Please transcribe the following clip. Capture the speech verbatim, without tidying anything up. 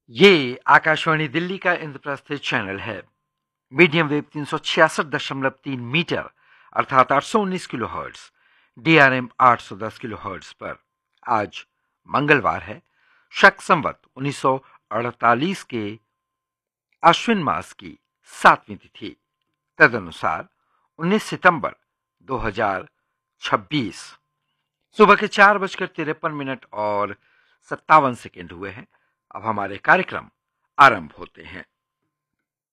ये आकाशवाणी दिल्ली का इंद्रप्रस्थ चैनल है। मीडियम वेव तीन सौ छियासठ दशमलव तीन मीटर अर्थात आठ सौ उन्नीस किलो हर्ट्ज, डीआरएम आठ सौ दस किलो हर्ट्ज पर आज मंगलवार है, शक संवत उन्नीस सौ अड़तालीस के अश्विन मास की सातवीं तिथि, तदनुसार उन्नीस सितंबर दो हजार छब्बीस। सुबह के चार बजकर तिरपन मिनट और सत्तावन सेकेंड हुए हैं। अब हमारे कार्यक्रम आरंभ होते हैं।